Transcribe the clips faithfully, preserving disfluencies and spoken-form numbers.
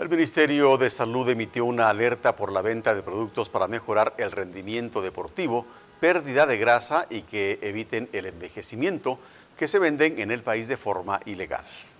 El Ministerio de Salud emitió una alerta por la venta de productos para mejorar el rendimiento deportivo, pérdida de grasa y que eviten el envejecimiento, que se venden en el país de forma ilegal.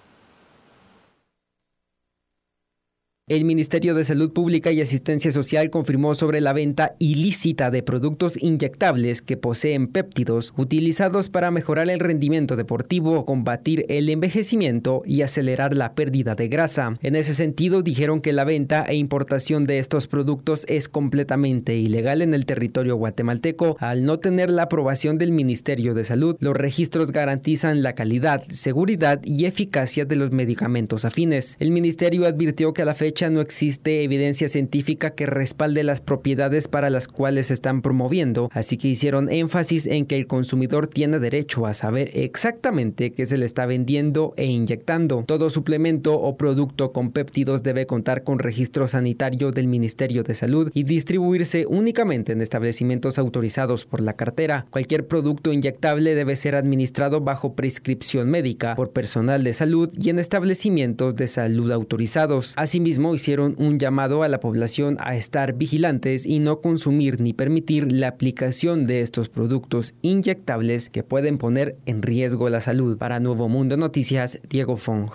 El Ministerio de Salud Pública y Asistencia Social confirmó sobre la venta ilícita de productos inyectables que poseen péptidos utilizados para mejorar el rendimiento deportivo, combatir el envejecimiento y acelerar la pérdida de grasa. En ese sentido, dijeron que la venta e importación de estos productos es completamente ilegal en el territorio guatemalteco. Al no tener la aprobación del Ministerio de Salud, los registros garantizan la calidad, seguridad y eficacia de los medicamentos afines. El ministerio advirtió que a la fecha no existe evidencia científica que respalde las propiedades para las cuales se están promoviendo, así que hicieron énfasis en que el consumidor tiene derecho a saber exactamente qué se le está vendiendo e inyectando. Todo suplemento o producto con péptidos debe contar con registro sanitario del Ministerio de Salud y distribuirse únicamente en establecimientos autorizados por la cartera. Cualquier producto inyectable debe ser administrado bajo prescripción médica por personal de salud y en establecimientos de salud autorizados. Asimismo, hicieron un llamado a la población a estar vigilantes y no consumir ni permitir la aplicación de estos productos inyectables que pueden poner en riesgo la salud. Para Nuevo Mundo Noticias, Diego Fong.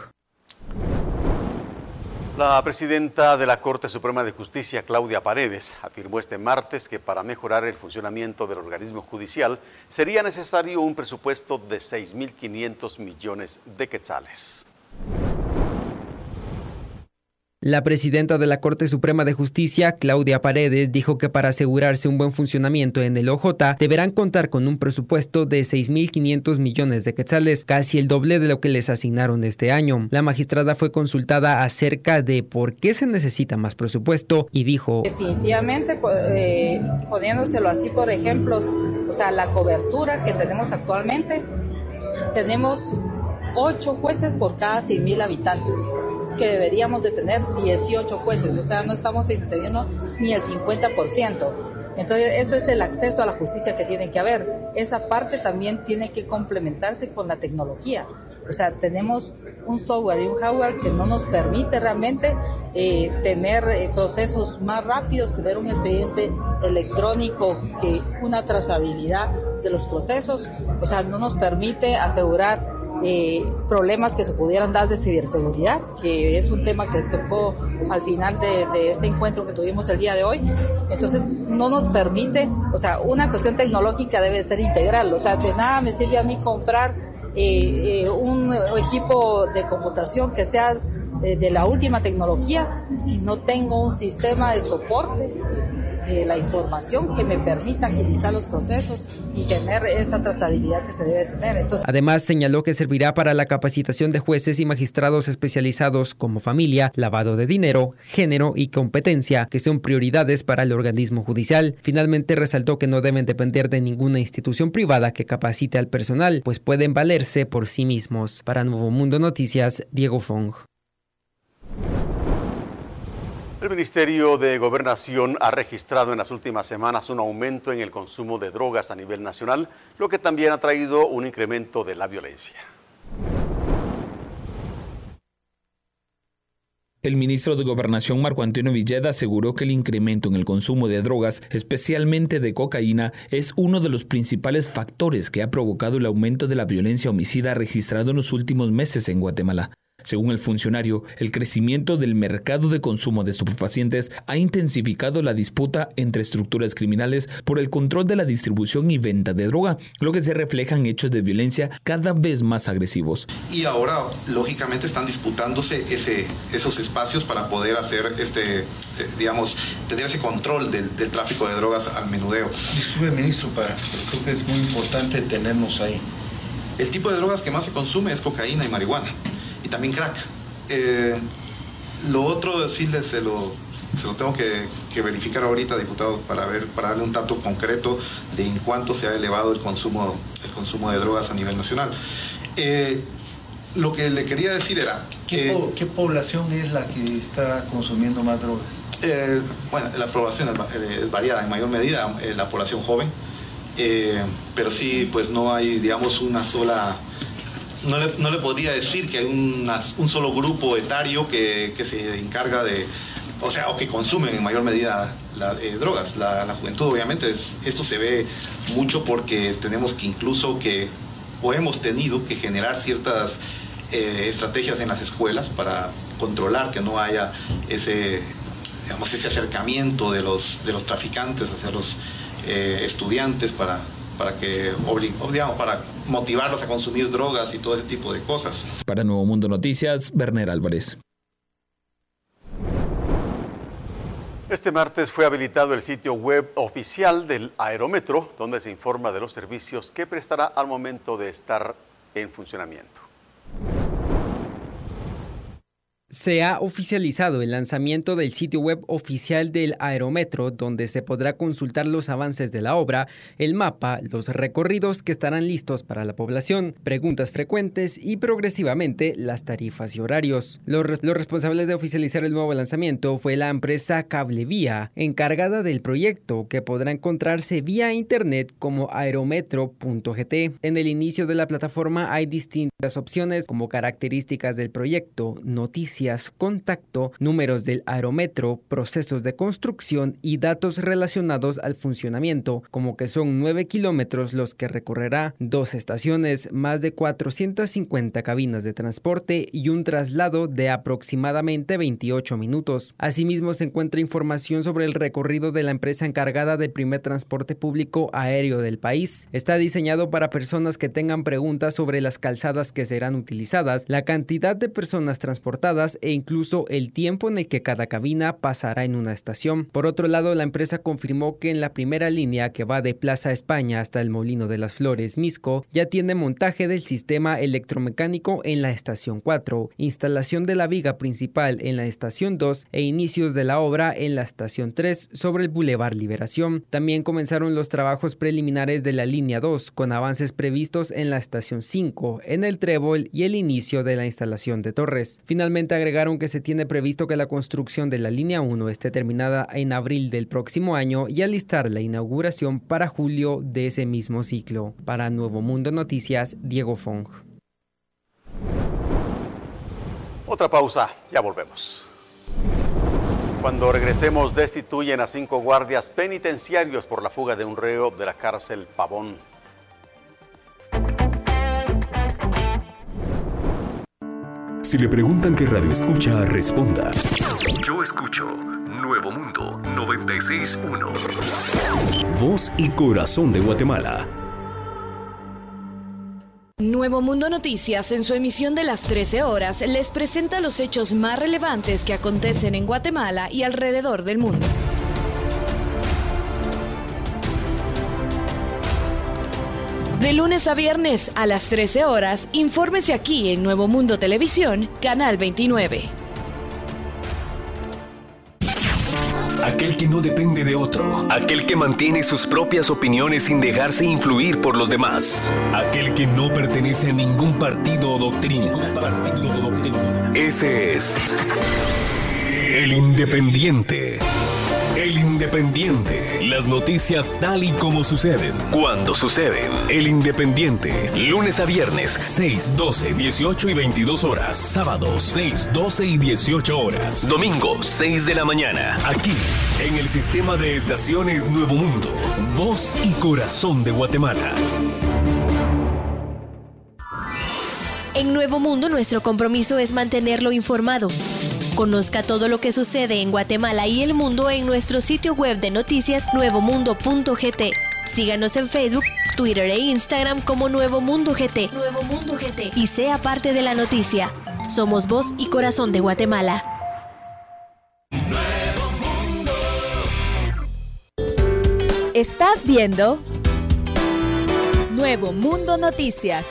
La presidenta de la Corte Suprema de Justicia, Claudia Paredes, afirmó este martes que para mejorar el funcionamiento del organismo judicial sería necesario un presupuesto de seis mil quinientos millones de quetzales. La presidenta de la Corte Suprema de Justicia, Claudia Paredes, dijo que para asegurarse un buen funcionamiento en el O J deberán contar con un presupuesto de seis mil quinientos millones de quetzales, casi el doble de lo que les asignaron este año. La magistrada fue consultada acerca de por qué se necesita más presupuesto y dijo: definitivamente, eh, poniéndoselo así por ejemplos, o sea, la cobertura que tenemos actualmente, tenemos ocho jueces por cada cien mil habitantes, que deberíamos de tener dieciocho jueces, o sea, no estamos teniendo ni el cincuenta por ciento. Entonces, eso es el acceso a la justicia que tiene que haber. Esa parte también tiene que complementarse con la tecnología. O sea, tenemos un software y un hardware que no nos permite realmente eh, tener eh, procesos más rápidos, tener un expediente electrónico, que una trazabilidad de los procesos, o sea, no nos permite asegurar eh, problemas que se pudieran dar de ciberseguridad, que es un tema que tocó al final de, de este encuentro que tuvimos el día de hoy. Entonces, no nos permite, o sea, una cuestión tecnológica debe ser integral, o sea, de nada me sirve a mí comprar eh, eh, un equipo de computación que sea eh, de la última tecnología si no tengo un sistema de soporte de la información que me permita agilizar los procesos y tener esa trazabilidad que se debe tener. Entonces, además, señaló que servirá para la capacitación de jueces y magistrados especializados como familia, lavado de dinero, género y competencia, que son prioridades para el organismo judicial. Finalmente, resaltó que no deben depender de ninguna institución privada que capacite al personal, pues pueden valerse por sí mismos. Para Nuevo Mundo Noticias, Diego Fong. El Ministerio de Gobernación ha registrado en las últimas semanas un aumento en el consumo de drogas a nivel nacional, lo que también ha traído un incremento de la violencia. El ministro de Gobernación, Marco Antonio Villeda, aseguró que el incremento en el consumo de drogas, especialmente de cocaína, es uno de los principales factores que ha provocado el aumento de la violencia homicida registrado en los últimos meses en Guatemala. Según el funcionario, el crecimiento del mercado de consumo de estupefacientes ha intensificado la disputa entre estructuras criminales por el control de la distribución y venta de droga, lo que se refleja en hechos de violencia cada vez más agresivos. Y ahora, lógicamente, están disputándose ese, esos espacios para poder hacer, este, eh, digamos, tener ese control del, del tráfico de drogas al menudeo. Disculpe, ministro, para, creo que es muy importante tenernos ahí. El tipo de drogas que más se consume es cocaína y marihuana. Y también crack. Eh, lo otro sí se lo, se lo tengo que, que verificar ahorita, diputado, para ver, para darle un dato concreto de en cuánto se ha elevado el consumo, el consumo de drogas a nivel nacional. Eh, lo que le quería decir era... ¿Qué, eh, po ¿Qué población es la que está consumiendo más drogas? Eh, bueno, la población es, es variada, en mayor medida eh, la población joven, eh, pero sí, pues no hay, digamos, una sola... no le, no le podría decir que hay una, un solo grupo etario que, que se encarga de, o sea, o que consumen en mayor medida la, eh, drogas. La, la juventud, obviamente, es, esto se ve mucho porque tenemos que incluso que, o hemos tenido que generar ciertas eh, estrategias en las escuelas para controlar que no haya ese, digamos, ese acercamiento de los, de los traficantes hacia los eh, estudiantes para... para que digamos, para motivarlos a consumir drogas y todo ese tipo de cosas. Para Nuevo Mundo Noticias, Berner Álvarez. Este martes fue habilitado el sitio web oficial del Aerometro, donde se informa de los servicios que prestará al momento de estar en funcionamiento. Se ha oficializado el lanzamiento del sitio web oficial del Aerometro, donde se podrá consultar los avances de la obra, el mapa, los recorridos que estarán listos para la población, preguntas frecuentes y progresivamente las tarifas y horarios. Los, los responsables de oficializar el nuevo lanzamiento fue la empresa Cablevía, encargada del proyecto, que podrá encontrarse vía internet como aerometro punto g t. En el inicio de la plataforma hay distintas opciones como características del proyecto, noticias, contacto, números del aerometro, procesos de construcción y datos relacionados al funcionamiento, como que son nueve kilómetros los que recorrerá, dos estaciones, más de cuatrocientas cincuenta cabinas de transporte y un traslado de aproximadamente veintiocho minutos. Asimismo, se encuentra información sobre el recorrido de la empresa encargada del primer transporte público aéreo del país. Está diseñado para personas que tengan preguntas sobre las calzadas que serán utilizadas, la cantidad de personas transportadas e incluso el tiempo en el que cada cabina pasará en una estación. Por otro lado, la empresa confirmó que en la primera línea que va de Plaza España hasta el Molino de las Flores, Misco, ya tiene montaje del sistema electromecánico en la estación cuatro, instalación de la viga principal en la estación dos e inicios de la obra en la estación tres sobre el Boulevard Liberación. También comenzaron los trabajos preliminares de la línea dos, con avances previstos en la estación cinco, en el Trébol y el inicio de la instalación de torres. Finalmente, agregaron que se tiene previsto que la construcción de la línea uno esté terminada en abril del próximo año y alistar la inauguración para julio de ese mismo ciclo. Para Nuevo Mundo Noticias, Diego Fong. Otra pausa, ya volvemos. Cuando regresemos, destituyen a cinco guardias penitenciarios por la fuga de un reo de la cárcel Pavón. Si le preguntan qué radio escucha, responda. Yo escucho Nuevo Mundo noventa y seis punto uno. Voz y corazón de Guatemala. Nuevo Mundo Noticias, en su emisión de las trece horas, les presenta los hechos más relevantes que acontecen en Guatemala y alrededor del mundo. De lunes a viernes a las trece horas, infórmese aquí en Nuevo Mundo Televisión, Canal veintinueve. Aquel que no depende de otro. Aquel que mantiene sus propias opiniones sin dejarse influir por los demás. Aquel que no pertenece a ningún partido o doctrina. Partido o doctrina. Ese es el Independiente. El Independiente. Las noticias tal y como suceden. Cuando suceden. El Independiente. Lunes a viernes, seis, doce, dieciocho y veintidós horas. Sábado, seis, doce y dieciocho horas. Domingo, seis de la mañana. Aquí, en el sistema de estaciones Nuevo Mundo. Voz y corazón de Guatemala. En Nuevo Mundo, nuestro compromiso es mantenerlo informado. Conozca todo lo que sucede en Guatemala y el mundo en nuestro sitio web de noticias nuevo mundo punto g t. Síganos en Facebook, Twitter e Instagram como Nuevo Mundo G T. Nuevo Mundo G T. Y sea parte de la noticia. Somos voz y corazón de Guatemala. Nuevo Mundo. Estás viendo Nuevo Mundo Noticias.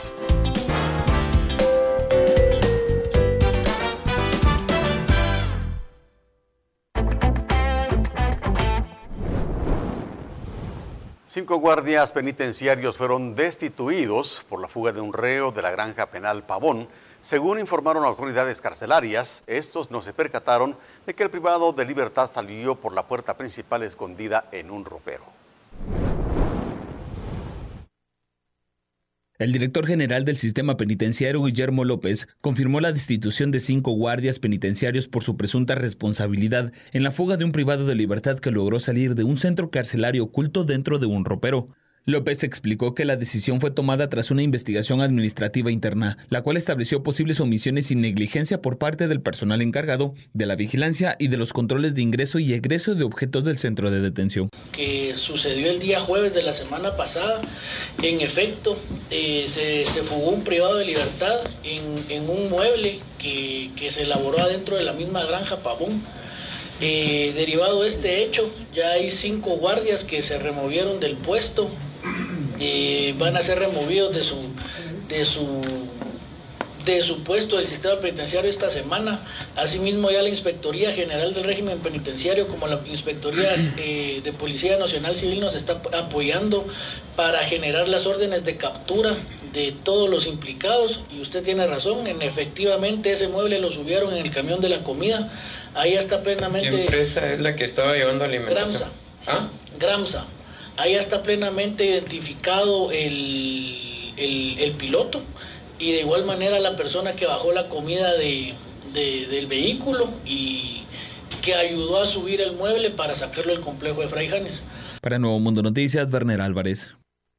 Cinco guardias penitenciarios fueron destituidos por la fuga de un reo de la granja penal Pavón. Según informaron autoridades carcelarias, estos no se percataron de que el privado de libertad salió por la puerta principal escondida en un ropero. El director general del sistema penitenciario, Guillermo López, confirmó la destitución de cinco guardias penitenciarios por su presunta responsabilidad en la fuga de un privado de libertad que logró salir de un centro carcelario oculto dentro de un ropero. López explicó que la decisión fue tomada tras una investigación administrativa interna, la cual estableció posibles omisiones y negligencia por parte del personal encargado de la vigilancia y de los controles de ingreso y egreso de objetos del centro de detención. Que sucedió el día jueves de la semana pasada, en efecto, eh, se, se fugó un privado de libertad en, en un mueble que, que se elaboró adentro de la misma granja Pavón. Eh, derivado de este hecho, ya hay cinco guardias que se removieron del puesto. Eh, van a ser removidos de su de su de su puesto del sistema penitenciario esta semana. Asimismo, ya la Inspectoría General del Régimen Penitenciario como la Inspectoría eh, de Policía Nacional Civil nos está apoyando para generar las órdenes de captura de todos los implicados. Y usted tiene razón, en efectivamente ese mueble lo subieron en el camión de la comida. Ahí está plenamente... ¿Qué empresa es la que estaba llevando alimentación? Gramsa. ¿Ah? Gramsa. Ahí está plenamente identificado el, el, el piloto y de igual manera la persona que bajó la comida de, de, del vehículo y que ayudó a subir el mueble para sacarlo del complejo de Fray Janes. Para Nuevo Mundo Noticias, Werner Álvarez.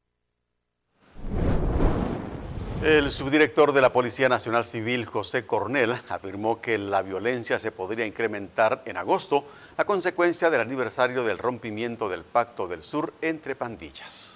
El subdirector de la Policía Nacional Civil, José Cornell, afirmó que la violencia se podría incrementar en agosto a consecuencia del aniversario del rompimiento del Pacto del Sur entre pandillas.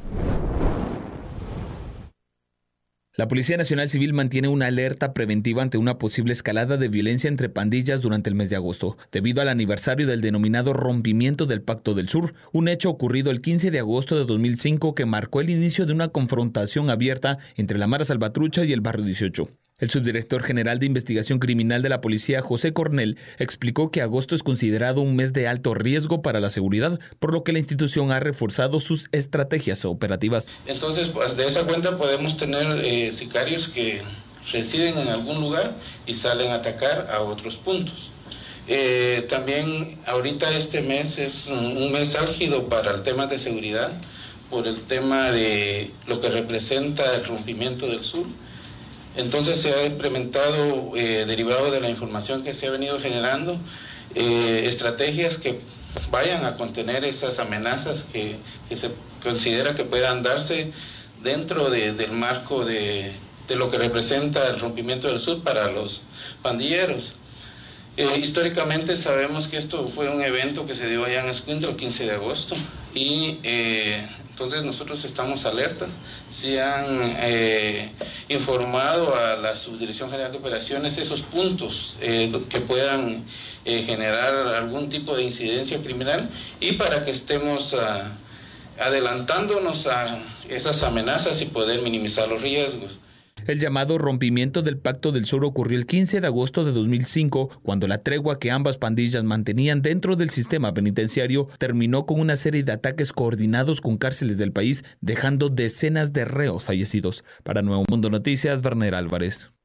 La Policía Nacional Civil mantiene una alerta preventiva ante una posible escalada de violencia entre pandillas durante el mes de agosto, debido al aniversario del denominado rompimiento del Pacto del Sur, un hecho ocurrido el quince de agosto de dos mil cinco que marcó el inicio de una confrontación abierta entre la Mara Salvatrucha y el Barrio dieciocho. El subdirector general de Investigación Criminal de la Policía, José Cornell, explicó que agosto es considerado un mes de alto riesgo para la seguridad, por lo que la institución ha reforzado sus estrategias operativas. Entonces, pues, de esa cuenta podemos tener eh, sicarios que residen en algún lugar y salen a atacar a otros puntos. Eh, también ahorita este mes es un mes álgido para el tema de seguridad, por el tema de lo que representa el rompimiento del sur. Entonces se ha implementado, eh, derivado de la información que se ha venido generando, eh, estrategias que vayan a contener esas amenazas que, que se considera que puedan darse dentro de, del marco de, de lo que representa el rompimiento del sur para los pandilleros. Eh, históricamente sabemos que esto fue un evento que se dio allá en Escuintla el quince de agosto y eh, entonces nosotros estamos alertas. Se han eh, informado a la Subdirección General de Operaciones esos puntos eh, que puedan eh, generar algún tipo de incidencia criminal y para que estemos uh, adelantándonos a esas amenazas y poder minimizar los riesgos. El llamado rompimiento del Pacto del Sur ocurrió el quince de agosto de dos mil cinco, cuando la tregua que ambas pandillas mantenían dentro del sistema penitenciario terminó con una serie de ataques coordinados con cárceles del país, dejando decenas de reos fallecidos. Para Nuevo Mundo Noticias, Werner Álvarez.